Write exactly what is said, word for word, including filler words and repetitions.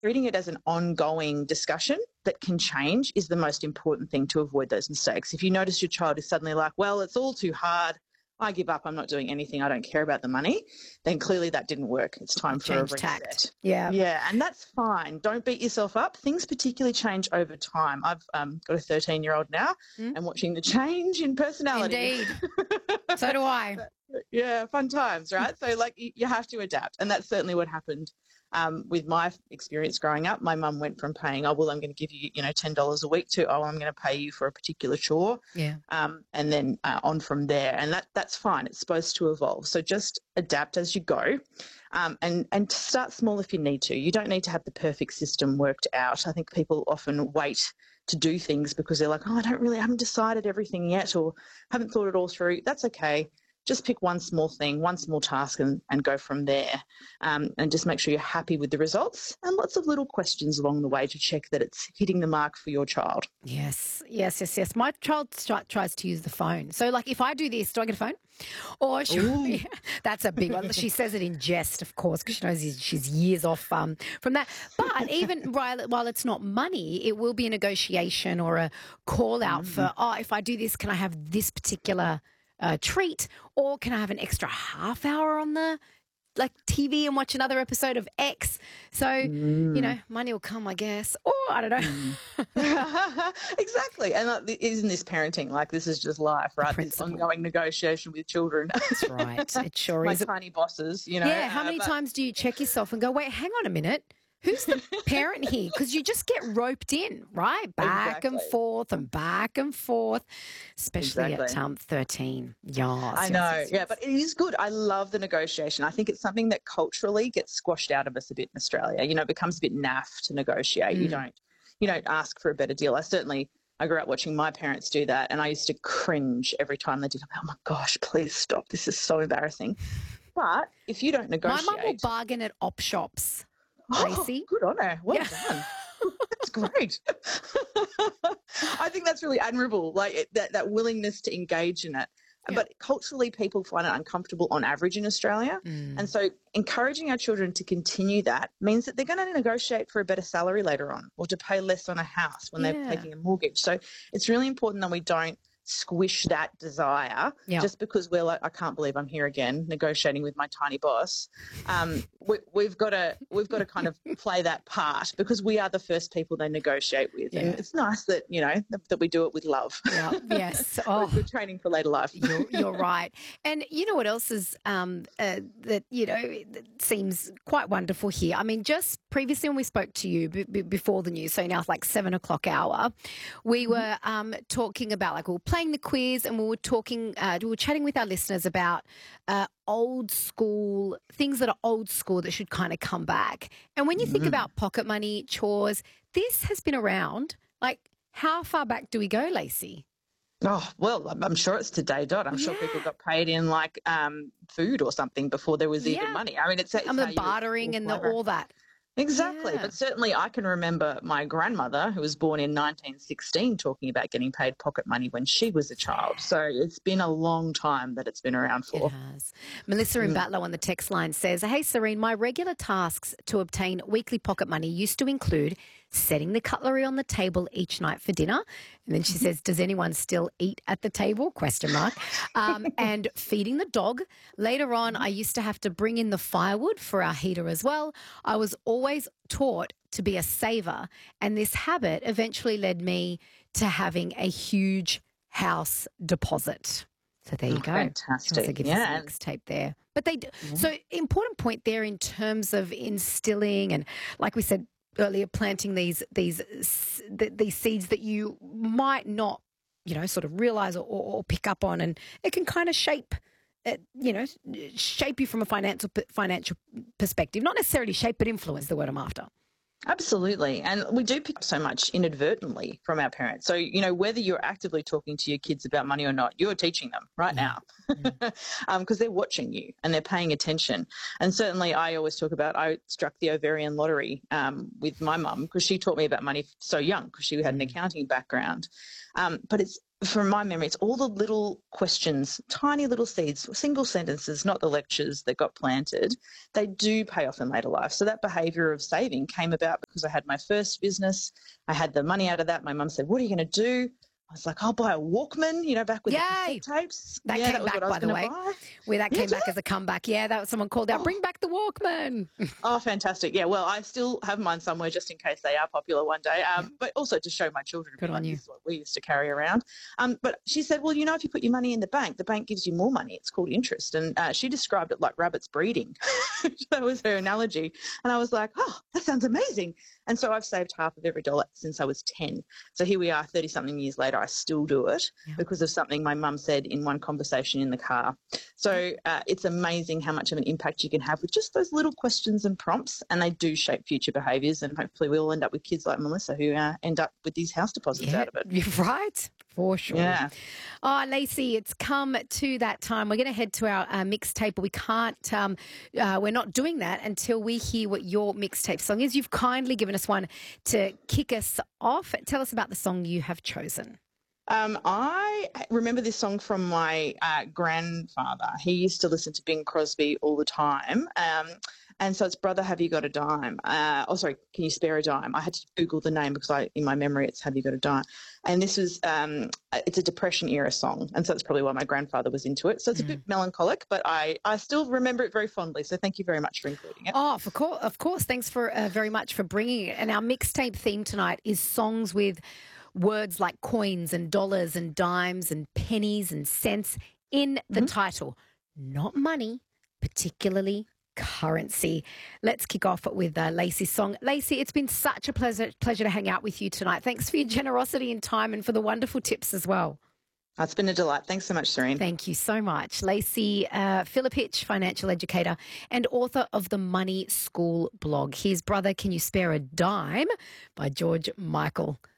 treating it as an ongoing discussion that can change is the most important thing to avoid those mistakes. If you notice your child is suddenly like, well, it's all too hard, I give up, I'm not doing anything, I don't care about the money, then clearly that didn't work. It's time for a reset. Tact. Yeah. Yeah, and that's fine. Don't beat yourself up. Things particularly change over time. I've um, got a thirteen-year-old now mm. and watching the change in personality. Indeed. So do I. Yeah, fun times, right? So, like, you have to adapt, and that's certainly what happened um, with my experience growing up. My mum went from paying, oh, well, I'm going to give you, you know, ten dollars a week to, oh, I'm going to pay you for a particular chore, yeah, um, and then uh, on from there. And that that's fine. It's supposed to evolve. So just adapt as you go, um, and and start small if you need to. You don't need to have the perfect system worked out. I think people often wait to do things because they're like, oh, I don't really, I haven't decided everything yet, or haven't thought it all through. That's okay. Just pick one small thing, one small task, and, and go from there. Um, and just make sure you're happy with the results, and lots of little questions along the way to check that it's hitting the mark for your child. Yes, yes, yes, yes. My child st- tries to use the phone. So, like, if I do this, do I get a phone? Or she, that's a big one. She says it in jest, of course, because she knows she's years off um, from that. But even while, while it's not money, it will be a negotiation or a call out mm. for, oh, if I do this, can I have this particular Uh, treat, or can I have an extra half hour on the like T V and watch another episode of X? So, mm. you know, money will come, I guess. Or I don't know. Mm. Exactly. And uh, isn't this parenting? Like, this is just life, right? This ongoing negotiation with children. That's right. It sure My is. My tiny bosses, you know. Yeah. How many uh, but- times do you check yourself and go, wait, hang on a minute. Who's the parent here? Because you just get roped in, right? Back exactly. and forth and back and forth, especially exactly. at um, thirteen. Yes, I yes, know, yes, yes. yeah, but it is good. I love the negotiation. I think it's something that culturally gets squashed out of us a bit in Australia. You know, it becomes a bit naff to negotiate. Mm. You don't, you don't ask for a better deal. I certainly, I grew up watching my parents do that, and I used to cringe every time they did. Oh my gosh, please stop! This is so embarrassing. But if you don't negotiate, my mum will bargain at op shops. Lacey. Oh, good on her. Well yeah. done. That's great. I think that's really admirable, like it, that, that willingness to engage in it. Yeah. But culturally, people find it uncomfortable on average in Australia. Mm. And so encouraging our children to continue that means that they're going to negotiate for a better salary later on, or to pay less on a house when yeah. they're taking a mortgage. So it's really important that we don't squish that desire yeah. just because we're like, I can't believe I'm here again negotiating with my tiny boss. Um, we, we've got to we've got to kind of play that part, because we are the first people they negotiate with, yeah. and it's nice that you know that, that we do it with love. Yeah. Yes. Oh, good training for later life. You're, you're right. And you know what else is um, uh, that you know that seems quite wonderful here. I mean, just previously when we spoke to you b- b- before the news, so now it's like seven o'clock hour, we were um, talking about like we were playing the quiz, and we were talking, uh, we were chatting with our listeners about uh, old school things that are old school that should kind of come back. And when you think mm. about pocket money, chores, this has been around. Like, how far back do we go, Lacey? Oh, well, I'm sure it's today dot. I'm yeah. sure people got paid in like um, food or something before there was even yeah. money. I mean, it's, it's and the bartering and the, all that. Exactly. Yeah. But certainly I can remember my grandmother, who was born in nineteen sixteen, talking about getting paid pocket money when she was a child. So it's been a long time that it's been around for. It has. Melissa in mm. Batlow on the text line says, hey, Serene, my regular tasks to obtain weekly pocket money used to include setting the cutlery on the table each night for dinner. And then she says, does anyone still eat at the table? Question mark. Um, and feeding the dog. Later on, I used to have to bring in the firewood for our heater as well. I was always taught to be a saver, and this habit eventually led me to having a huge house deposit. So there you oh, go. Fantastic. So give yeah. us tape there. But they do. Yeah. So important point there in terms of instilling and, like we said earlier, planting these these these seeds that you might not, you know, sort of realize or, or pick up on, and it can kind of shape. Uh, you know, shape you from a financial financial perspective. Not necessarily shape, but influence, the word I'm after. Absolutely. And we do pick up so much inadvertently from our parents. So, you know, whether you're actively talking to your kids about money or not, you're teaching them right now because Mm. um, they're watching you and they're paying attention. And certainly I always talk about, I struck the ovarian lottery um, with my mum because she taught me about money so young because she had an accounting background. Um, but it's from my memory, it's all the little questions, tiny little seeds, single sentences, not the lectures that got planted. They do pay off in later life. So that behaviour of saving came about because I had my first business. I had the money out of that. My mum said, what are you going to do? I was like, I'll buy a Walkman, you know, back with Yay! the cassette tapes. That yeah, came that was back, what I was by the way. buy. Where that Yeah, came did back it? as a comeback. Yeah, that was someone called out, Oh. bring back the Walkman. Oh, fantastic. Yeah, well, I still have mine somewhere just in case they are popular one day, um, Yeah. but also to show my children. Good on like, you. This is what we used to carry around. Um, but she said, well, you know, if you put your money in the bank, the bank gives you more money. It's called interest. And uh, she described it like rabbits breeding. That was her analogy. And I was like, oh, that sounds amazing. And so I've saved half of every dollar since I was ten. So here we are thirty-something years later, I still do it Yeah. because of something my mum said in one conversation in the car. So uh, it's amazing how much of an impact you can have with just those little questions and prompts, and they do shape future behaviours, and hopefully we'll end up with kids like Melissa who uh, end up with these house deposits Yeah, out of it. you're right. For sure. Yeah. Oh, Lacey, it's come to that time. We're going to head to our uh, mixtape, but we can't, um, uh, we're not doing that until we hear what your mixtape song is. You've kindly given us one to kick us off. Tell us about the song you have chosen. Um, I remember this song from my uh, grandfather. He used to listen to Bing Crosby all the time. Um, and so it's Brother, Have You Got a Dime? Uh, oh, sorry, Can You Spare a Dime? I had to Google the name because I, in my memory it's Have You Got a Dime? And this was, um, it's a Depression era song. And so that's probably why my grandfather was into it. So it's mm. a bit melancholic, but I, I still remember it very fondly. So thank you very much for including it. Oh, of course, of course. Thanks for uh, very much for bringing it. And our mixtape theme tonight is songs with words like coins and dollars and dimes and pennies and cents in the mm-hmm. title. Not money, particularly currency. Let's kick off with uh, Lacey's song. Lacey, it's been such a pleasure, pleasure to hang out with you tonight. Thanks for your generosity and time and for the wonderful tips as well. It's been a delight. Thanks so much, Serene. Thank you so much. Lacey uh, Philippich, financial educator and author of the Money School blog. His Brother, Can You Spare a Dime by George Michael.